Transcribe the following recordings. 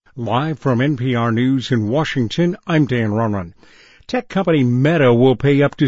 Live from NPR News in Washington, I'm Dan Ronan. Tech company Meta will pay up to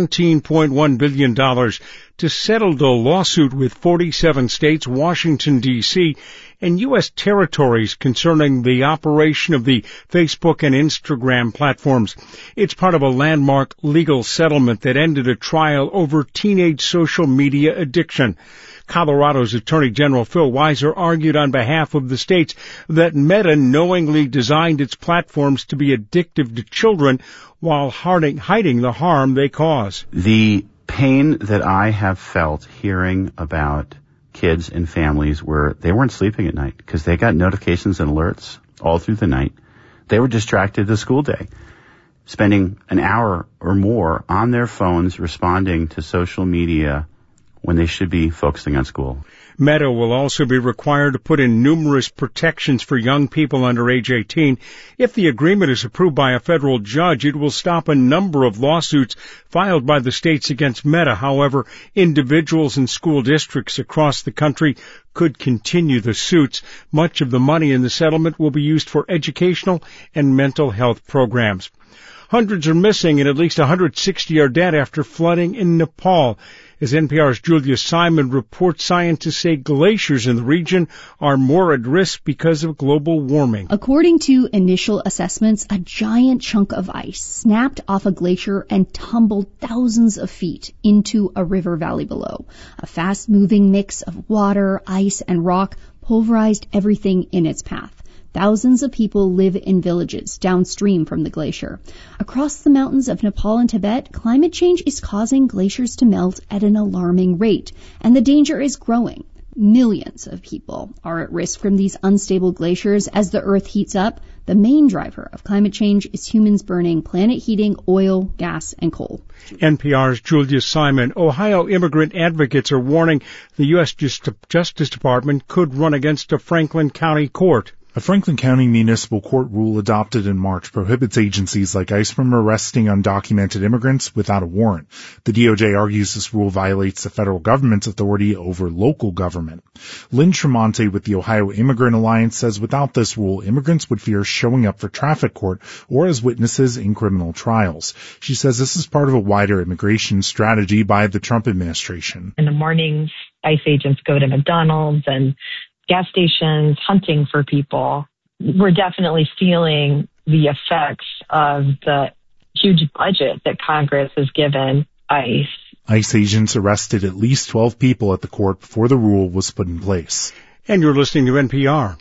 $17.1 billion to settle the lawsuit with 47 states, Washington, D.C., and U.S. territories concerning the operation of the Facebook and Instagram platforms. It's part of a landmark legal settlement that ended a trial over teenage social media addiction. Colorado's Attorney General Phil Weiser argued on behalf of the states that Meta knowingly designed its platforms to be addictive to children while hiding the harm they cause. The pain that I have felt hearing about kids and families where they weren't sleeping at night because they got notifications and alerts all through the night. They were distracted the school day, spending an hour or more on their phones responding to social media when they should be focusing on school. Meta will also be required to put in numerous protections for young people under age 18. If the agreement is approved by a federal judge, it will stop a number of lawsuits filed by the states against Meta. However, individuals and school districts across the country could continue the suits. Much of the money in the settlement will be used for educational and mental health programs. Hundreds are missing and at least 160 are dead after flooding in Nepal. As NPR's Julia Simon reports, scientists say glaciers in the region are more at risk because of global warming. According to initial assessments, a giant chunk of ice snapped off a glacier and tumbled thousands of feet into a river valley below. A fast-moving mix of water, ice, and rock pulverized everything in its path. Thousands of people live in villages downstream from the glacier. Across the mountains of Nepal and Tibet, climate change is causing glaciers to melt at an alarming rate, and the danger is growing. Millions of people are at risk from these unstable glaciers as the Earth heats up. The main driver of climate change is humans burning planet heating oil, gas, and coal. NPR's Julia Simon. Ohio immigrant advocates are warning the U.S. Justice Department could run against a Franklin County court. A Franklin County municipal court rule adopted in March prohibits agencies like ICE from arresting undocumented immigrants without a warrant. The DOJ argues this rule violates the federal government's authority over local government. Lynn Tremonte with the Ohio Immigrant Alliance says without this rule, immigrants would fear showing up for traffic court or as witnesses in criminal trials. She says this is part of a wider immigration strategy by the Trump administration. In the mornings, ICE agents go to McDonald's and gas stations hunting for people. We're definitely feeling the effects of the huge budget that Congress has given ICE. ICE agents arrested at least 12 people at the court before the rule was put in place. And you're listening to NPR.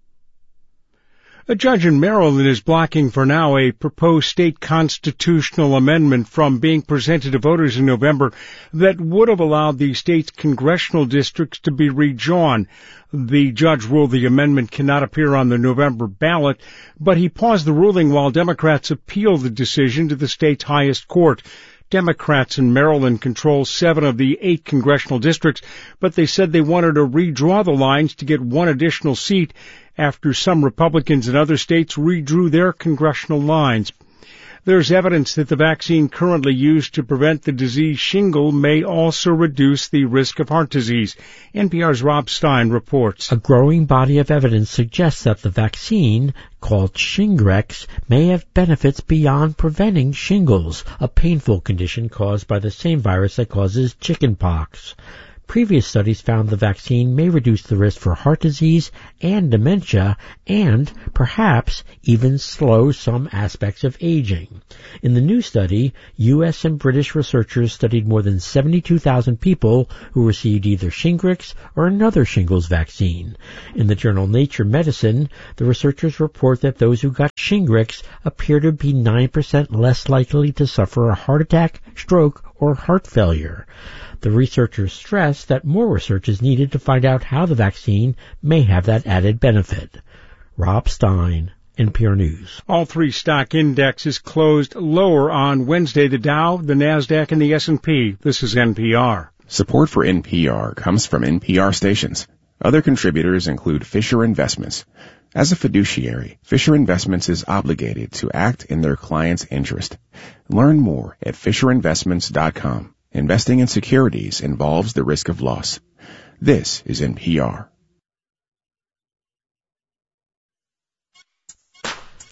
A judge in Maryland is blocking for now a proposed state constitutional amendment from being presented to voters in November that would have allowed the state's congressional districts to be redrawn. The judge ruled the amendment cannot appear on the November ballot, but he paused the ruling while Democrats appealed the decision to the state's highest court. Democrats in Maryland control 7 of the 8 congressional districts, but they said they wanted to redraw the lines to get one additional seat after some Republicans in other states redrew their congressional lines. There's evidence that the vaccine currently used to prevent the disease shingle may also reduce the risk of heart disease. NPR's Rob Stein reports. A growing body of evidence suggests that the vaccine, called Shingrix, may have benefits beyond preventing shingles, a painful condition caused by the same virus that causes chickenpox. Previous studies found the vaccine may reduce the risk for heart disease and dementia and perhaps even slow some aspects of aging. In the new study, U.S. and British researchers studied more than 72,000 people who received either Shingrix or another shingles vaccine. In the journal Nature Medicine, the researchers report that those who got Shingrix appear to be 9% less likely to suffer a heart attack, stroke, or heart failure. The researchers stress that more research is needed to find out how the vaccine may have that added benefit. Rob Stein, NPR News. All 3 stock indexes closed lower on Wednesday, the Dow, the NASDAQ, and the S&P. This is NPR. Support for NPR comes from NPR stations. Other contributors include Fisher Investments. As a fiduciary, Fisher Investments is obligated to act in their client's interest. Learn more at FisherInvestments.com. Investing in securities involves the risk of loss. This is NPR.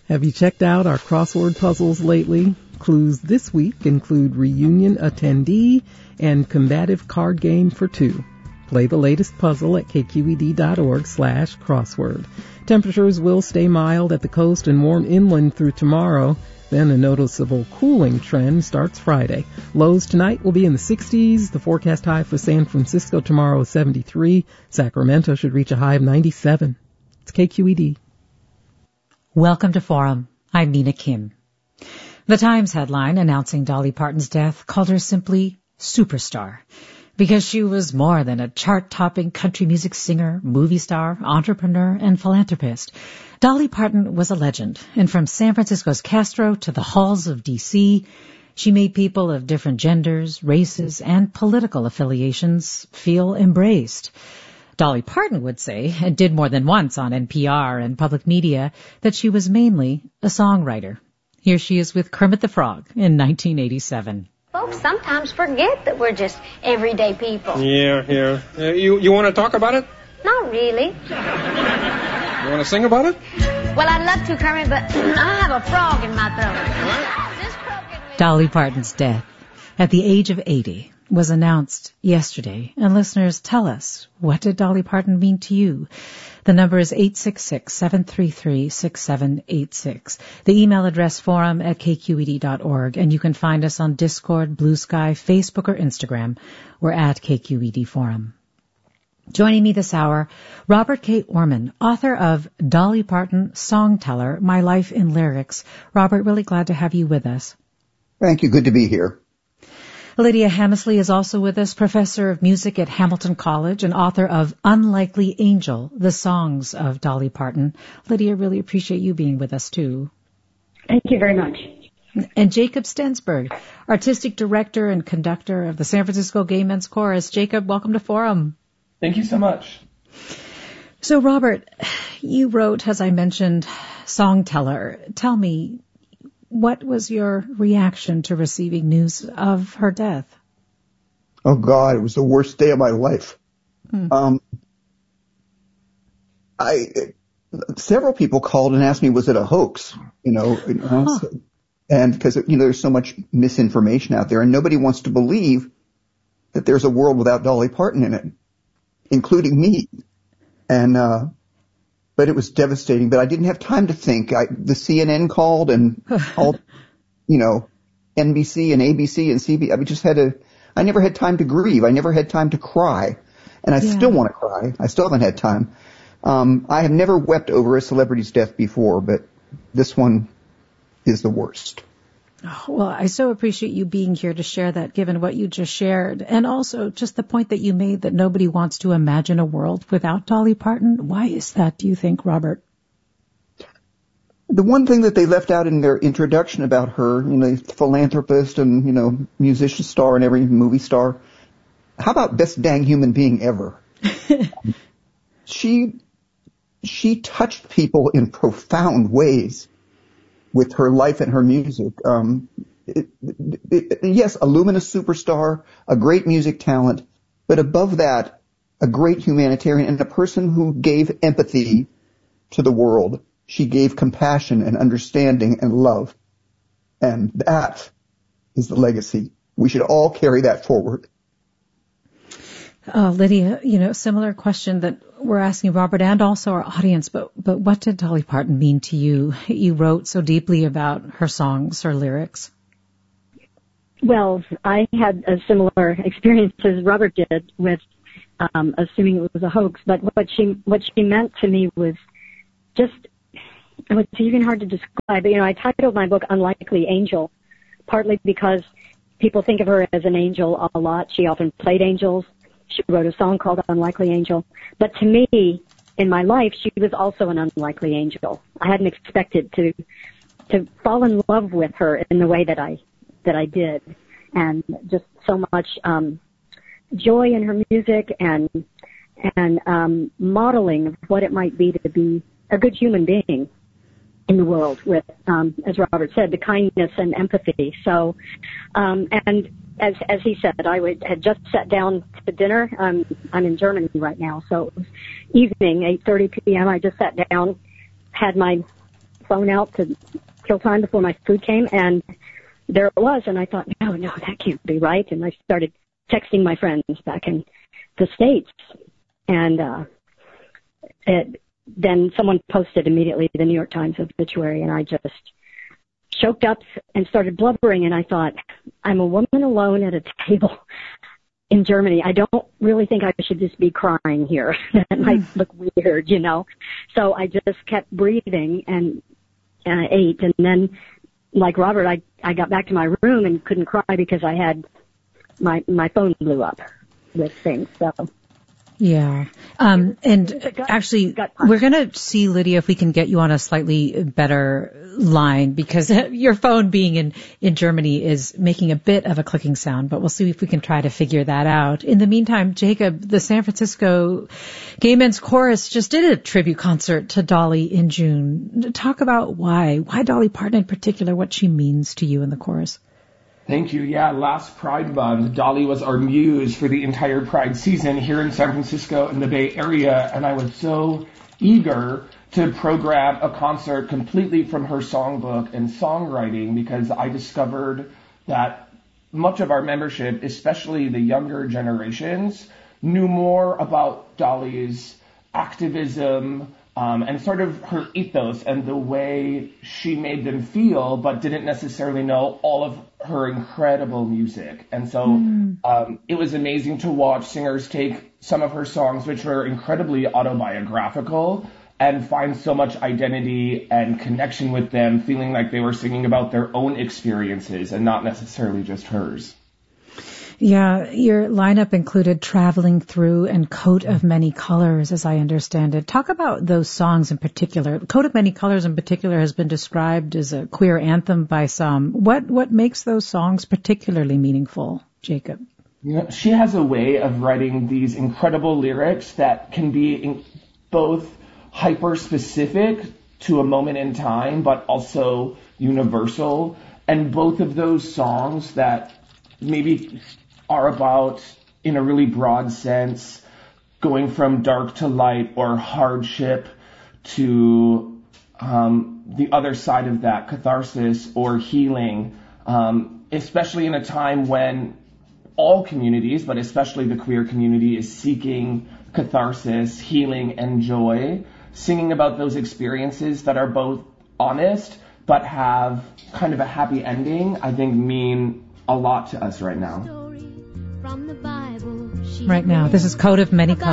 Have you checked out our crossword puzzles lately? Clues this week include reunion attendee and combative card game for two. Play the latest puzzle at kqed.org/crossword. Temperatures will stay mild at the coast and warm inland through tomorrow. Then a noticeable cooling trend starts Friday. Lows tonight will be in the 60s. The forecast high for San Francisco tomorrow is 73. Sacramento should reach a high of 97. It's KQED. Welcome to Forum. I'm Nina Kim. The Times headline announcing Dolly Parton's death called her simply superstar, because she was more than a chart-topping country music singer, movie star, entrepreneur, and philanthropist. Dolly Parton was a legend, and from San Francisco's Castro to the halls of D.C., she made people of different genders, races, and political affiliations feel embraced. Dolly Parton would say, and did more than once on NPR and public media, that she was mainly a songwriter. Here she is with Kermit the Frog in 1987. Folks sometimes forget that we're just everyday people. Yeah. You want to talk about it? Not really. You want to sing about it? Well, I'd love to, Kermit, but I have a frog in my throat. Dolly Parton's death at the age of 80 was announced yesterday. And listeners, tell us, what did Dolly Parton mean to you? The number is 866-733-6786. The email address forum@kqed.org. And you can find us on Discord, Blue Sky, Facebook, or Instagram. We're at KQED Forum. Joining me this hour, Robert K. Orman, author of Dolly Parton, Songteller, My Life in Lyrics. Robert, really glad to have you with us. Thank you. Good to be here. Lydia Hammersley is also with us, professor of music at Hamilton College and author of Unlikely Angel, the songs of Dolly Parton. Lydia, really appreciate you being with us, too. Thank you very much. And Jacob Stensberg, artistic director and conductor of the San Francisco Gay Men's Chorus. Jacob, welcome to Forum. Thank you so much. So, Robert, you wrote, as I mentioned, Songteller. Tell me, what was your reaction to receiving news of her death? Oh, God, it was the worst day of my life. Several people called and asked me, was it a hoax? And because, there's so much misinformation out there, and nobody wants to believe that there's a world without Dolly Parton in it, including me. And, but it was devastating, but I didn't have time to think. The CNN called and called, NBC and ABC and CB. I never had time to grieve. I never had time to cry. And I still want to cry. I still haven't had time. I have never wept over a celebrity's death before, but this one is the worst. Oh, well, I so appreciate you being here to share that, given what you just shared. And also just the point that you made that nobody wants to imagine a world without Dolly Parton. Why is that, do you think, Robert? The one thing that they left out in their introduction about her, philanthropist and, musician star and every movie star. How about best dang human being ever? She touched people in profound ways with her life and her music. Yes, a luminous superstar, a great music talent, but above that, a great humanitarian and a person who gave empathy to the world. She gave compassion and understanding and love. And that is the legacy. We should all carry that forward. Lydia, similar question that we're asking Robert and also our audience, but what did Dolly Parton mean to you? You wrote so deeply about her songs, her lyrics. Well, I had a similar experience as Robert did with assuming it was a hoax, but what she meant to me was just, it's even hard to describe. I titled my book Unlikely Angel, partly because people think of her as an angel a lot. She often played angels. She wrote a song called Unlikely Angel. But to me, in my life, she was also an unlikely angel. I hadn't expected to fall in love with her in the way that I did. And just so much joy in her music and modeling of what it might be to be a good human being in the world with, as Robert said, the kindness and empathy. So, and as he said, had just sat down to dinner. I'm in Germany right now, so it was evening, 8:30 p.m. I just sat down, had my phone out to kill time before my food came, and there it was. And I thought, no, that can't be right. And I started texting my friends back in the States, and then someone posted immediately the New York Times obituary, and I just choked up and started blubbering. And I thought, I'm a woman alone at a table in Germany. I don't really think I should just be crying here. That might look weird, you know. So I just kept breathing and ate. And then, like Robert, I got back to my room and couldn't cry because I had my phone blew up with things. So. Yeah. And actually, we're going to see, Lydia, if we can get you on a slightly better line, because your phone being in Germany is making a bit of a clicking sound, but we'll see if we can try to figure that out. In the meantime, Jacob, the San Francisco Gay Men's Chorus just did a tribute concert to Dolly in June. Talk about why Dolly Parton in particular, what she means to you in the chorus. Thank you. Yeah, last Pride Month, Dolly was our muse for the entire Pride season here in San Francisco in the Bay Area, and I was so eager to program a concert completely from her songbook and songwriting, because I discovered that much of our membership, especially the younger generations, knew more about Dolly's activism, and sort of her ethos and the way she made them feel, but didn't necessarily know all of her incredible music. And so it was amazing to watch singers take some of her songs, which were incredibly autobiographical, and find so much identity and connection with them, feeling like they were singing about their own experiences and not necessarily just hers. Yeah, your lineup included Traveling Through and Coat of Many Colors, as I understand it. Talk about those songs in particular. Coat of Many Colors in particular has been described as a queer anthem by some. What makes those songs particularly meaningful, Jacob? You know, she has a way of writing these incredible lyrics that can be both hyper-specific to a moment in time, but also universal. And both of those songs that maybe are about, in a really broad sense, going from dark to light or hardship to the other side of that, catharsis or healing, especially in a time when all communities, but especially the queer community, is seeking catharsis, healing, and joy. Singing about those experiences that are both honest but have kind of a happy ending, I think mean a lot to us right now. Right now, this is Coat of Many Colors.